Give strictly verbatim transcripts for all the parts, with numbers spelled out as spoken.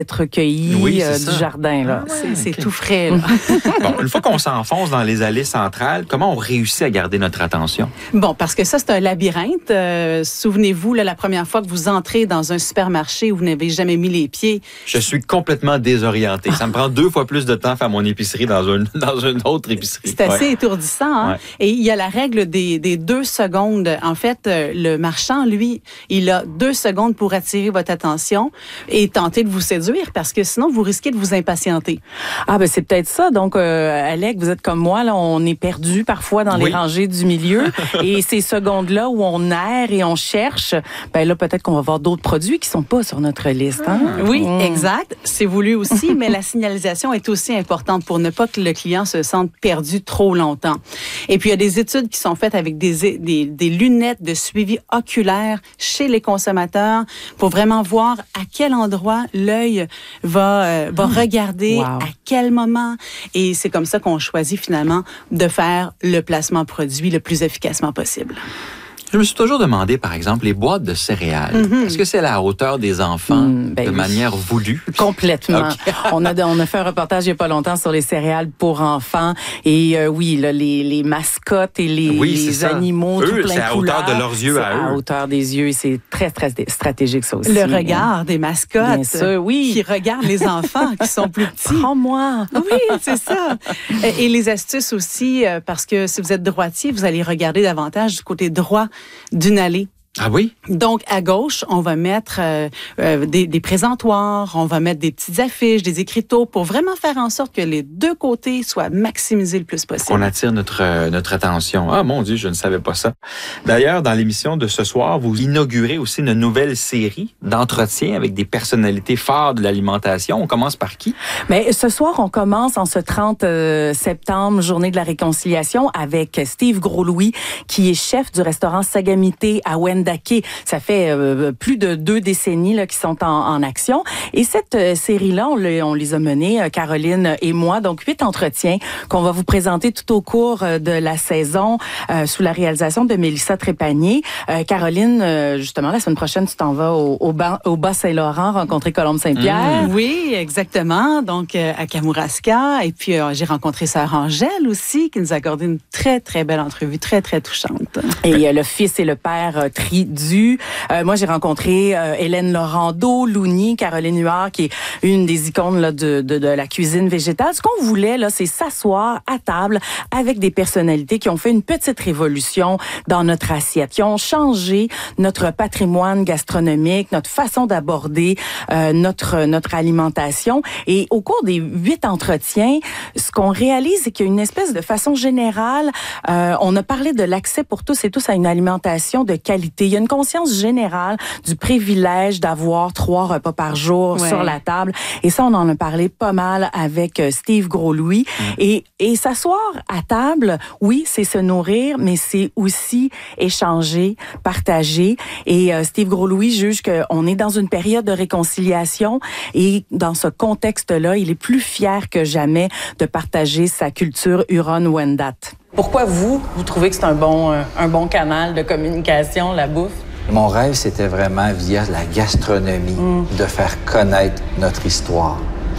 être recueilli oui, euh, du jardin. Là. Ah ouais, c'est okay. tout frais. Là. Bon, une fois qu'on s'enfonce dans les allées centrales, comment on réussit à garder notre attention? Bon, parce que ça, c'est un labyrinthe. Euh, souvenez-vous, là, la première fois que vous entrez dans un supermarché où vous n'avez jamais mis les pieds. Je suis complètement désorienté. Ça me prend deux fois plus de temps à faire mon épicerie dans une, dans une autre épicerie. C'est assez ouais. étourdissant. Hein? Ouais. Et il y a la règle des, des deux secondes. En fait, euh, le marchand, lui, il a deux secondes pour attirer votre attention et tenter de vous séduire parce que sinon, vous risquez de vous impatienter. Ah, ben c'est peut-être ça. Donc, euh, Alec, vous êtes comme moi, là, on est perdu parfois dans oui. les rangées du milieu. Et ces secondes-là où on erre et on cherche, ben là, peut-être qu'on va voir d'autres produits qui sont pas sur notre liste. Hein? Oui, mmh. exact. C'est voulu aussi, mais la signalisation est aussi importante pour ne pas que le client se sente perdu trop longtemps. Et puis, il y a des études qui sont faites avec des, des, des lunettes de suivi oculaire chez les consommateurs pour vraiment voir à quel endroit l'œil va, euh, va mmh. regarder, wow. à quel moment. Et c'est comme ça qu'on choisit finalement de faire le placement produit le plus efficacement possible. Je me suis toujours demandé, par exemple, les boîtes de céréales. Mm-hmm. Est-ce que c'est à la hauteur des enfants mmh, ben de oui. manière voulue? Complètement. Okay. on, a, on a fait un reportage il n'y a pas longtemps sur les céréales pour enfants. Et euh, oui, là, les, les mascottes et les, oui, les animaux, eux, tout plein de couleurs. C'est à hauteur de leurs yeux à eux. à hauteur des yeux et c'est très, très stratégique ça aussi. Le regard des mascottes. Bien sûr, oui. Qui regardent les enfants qui sont plus petits. Prends-moi. Oui, c'est ça. Et les astuces aussi, parce que si vous êtes droitier, vous allez regarder davantage du côté droit d'une allée. Ah oui? Donc, à gauche, on va mettre euh, euh, des, des présentoirs, on va mettre des petites affiches, des écriteaux pour vraiment faire en sorte que les deux côtés soient maximisés le plus possible. On attire notre, euh, notre attention. Ah mon Dieu, je ne savais pas ça. D'ailleurs, dans l'émission de ce soir, vous inaugurez aussi une nouvelle série d'entretiens avec des personnalités phares de l'alimentation. On commence par qui? Mais ce soir, on commence en ce trente septembre, journée de la réconciliation, avec Steve Gros-Louis, qui est chef du restaurant Sagamité à Wendake. Ça fait euh, plus de deux décennies là, qu'ils sont en, en action. Et cette euh, série-là, on, le, on les a menées, euh, Caroline et moi, donc huit entretiens qu'on va vous présenter tout au cours euh, de la saison euh, sous la réalisation de Mélissa Trépanier. Euh, Caroline, euh, justement, la semaine prochaine, tu t'en vas au, au, ban, au Bas-Saint-Laurent rencontrer Colombe Saint-Pierre. Mmh. Oui, exactement. Donc, euh, à Kamouraska. Et puis, euh, j'ai rencontré sœur Angèle aussi, qui nous a accordé une très, très belle entrevue, très, très touchante. Et euh, le fils et le père euh, Du. Euh, moi, j'ai rencontré euh, Hélène Laurando, Louni, Caroline Huard, qui est une des icônes là, de, de, de la cuisine végétale. Ce qu'on voulait, là, c'est s'asseoir à table avec des personnalités qui ont fait une petite révolution dans notre assiette, qui ont changé notre patrimoine gastronomique, notre façon d'aborder euh, notre, notre alimentation. Et au cours des huit entretiens, ce qu'on réalise, c'est qu'il y a une espèce de façon générale, euh, on a parlé de l'accès pour tous et tous à une alimentation de qualité. Il y a une conscience générale du privilège d'avoir trois repas par jour ouais. sur la table. Et ça, on en a parlé pas mal avec Steve Gros-Louis. Mmh. Et, et s'asseoir à table, oui, c'est se nourrir, mais c'est aussi échanger, partager. Et euh, Steve Gros-Louis juge qu'on est dans une période de réconciliation et dans ce contexte-là, il est plus fier que jamais de partager sa culture Huron-Wendat. Pourquoi vous, vous trouvez que c'est un bon, euh, un bon canal de communication, la bouffe? Mon rêve, c'était vraiment, via la gastronomie, mm. de faire connaître notre histoire.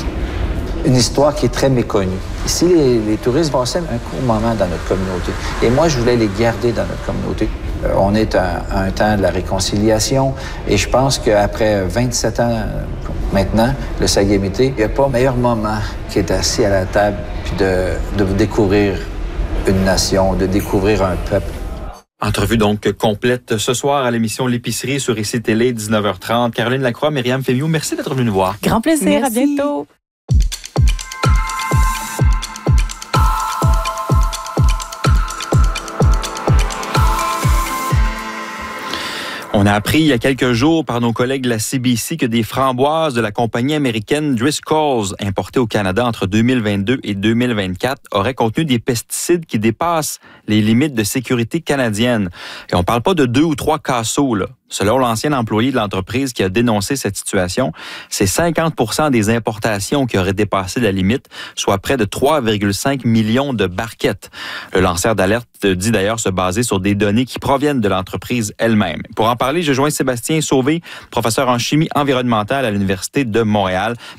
Une histoire qui est très méconnue. Ici, les, les touristes passaient un court moment dans notre communauté. Et moi, je voulais les garder dans notre communauté. Euh, on est à un, un temps de la réconciliation. Et je pense qu'après vingt-sept ans euh, maintenant, le Sagamité, il n'y a pas meilleur moment qu'être assis à la table puis de, de découvrir une nation, de découvrir un peuple. Entrevue donc complète ce soir à l'émission L'épicerie sur I C Télé, dix-neuf heures trente. Caroline Lacroix, Myriam Fémiou, merci d'être venue nous voir. Grand plaisir, merci. À bientôt. On a appris il y a quelques jours par nos collègues de la C B C que des framboises de la compagnie américaine Driscoll's, importées au Canada entre deux mille vingt-deux et deux mille vingt-quatre, auraient contenu des pesticides qui dépassent les limites de sécurité canadiennes. Et on parle pas de deux ou trois casseaux, là. Selon l'ancien employé de l'entreprise qui a dénoncé cette situation, c'est cinquante pour cent des importations qui auraient dépassé la limite, soit près de trois virgule cinq millions de barquettes. Le lanceur d'alerte dit d'ailleurs se baser sur des données qui proviennent de l'entreprise elle-même. Pour en parler, je joins Sébastien Sauvé, professeur en chimie environnementale à l'Université de Montréal.